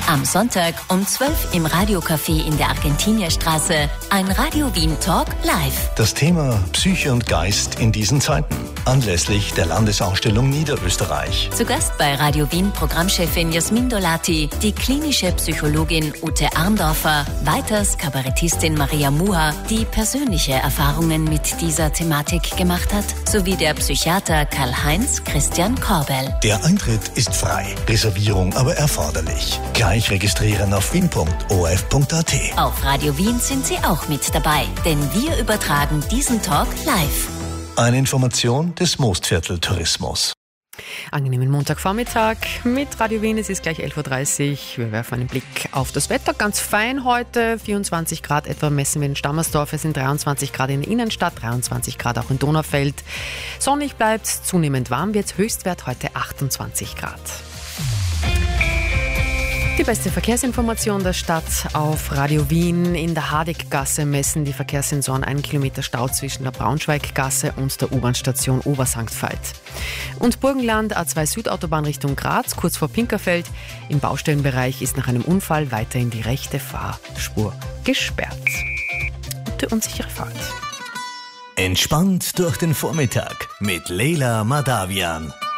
Am Sonntag um 12 im Radiocafé in der Argentinierstraße. Ein Radio Wien Talk live. Das Thema Psyche und Geist in diesen Zeiten. Anlässlich der Landesausstellung Niederösterreich. Zu Gast bei Radio Wien Programmchefin Jasmin Dolati, die klinische Psychologin Ute Arndorfer, weiters Kabarettistin Maria Muha, die persönliche Erfahrungen mit dieser Thematik gemacht hat, sowie der Psychiater Karl-Heinz Christian Korbel. Der Eintritt ist frei, Reservierung aber erforderlich. Gleich registrieren auf wien.orf.at. Auf Radio Wien sind Sie auch mit dabei, denn wir übertragen diesen Talk live. Eine Information des Mostviertel Tourismus. Angenehmen Montagvormittag mit Radio Wien. Es ist gleich 11.30 Uhr. Wir werfen einen Blick auf das Wetter. Ganz fein heute. 24 Grad etwa messen wir in Stammersdorf. Es sind 23 Grad in der Innenstadt, 23 Grad auch in Donaufeld. Sonnig bleibt, zunehmend warm wird. Höchstwert heute 28 Grad. Die beste Verkehrsinformation der Stadt auf Radio Wien. In der Hadeggasse messen die Verkehrssensoren 1 Kilometer Stau zwischen der Braunschweiggasse und der U-Bahn-Station Obersankt Veit. Und Burgenland, A2 Südautobahn Richtung Graz, kurz vor Pinkerfeld. Im Baustellenbereich ist nach einem Unfall weiterhin die rechte Fahrspur gesperrt. Gute und sichere Fahrt. Entspannt durch den Vormittag mit Leila Madavian.